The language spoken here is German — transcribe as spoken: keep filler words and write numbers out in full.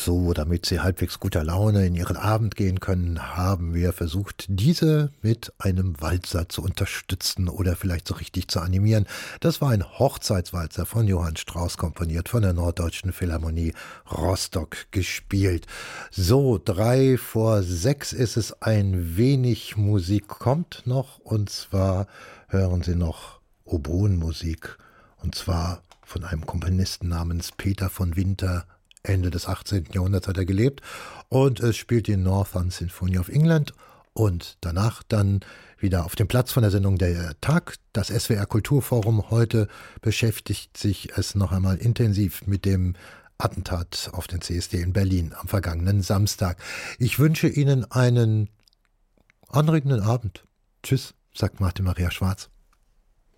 So, damit Sie halbwegs guter Laune in Ihren Abend gehen können, haben wir versucht, diese mit einem Walzer zu unterstützen oder vielleicht so richtig zu animieren. Das war ein Hochzeitswalzer von Johann Strauss, komponiert von der Norddeutschen Philharmonie Rostock gespielt. So, drei vor sechs ist es, ein wenig Musik kommt noch, und zwar hören Sie noch Oboenmusik, und zwar von einem Komponisten namens Peter von Winter. Ende des achtzehnten. Jahrhunderts hat er gelebt, und es spielt die Northern Symphony of England, und danach dann wieder auf dem Platz von der Sendung Der Tag, das S W R Kulturforum. Heute beschäftigt sich es noch einmal intensiv mit dem Attentat auf den C S D in Berlin am vergangenen Samstag. Ich wünsche Ihnen einen anregenden Abend. Tschüss, sagt Martin Maria Schwarz.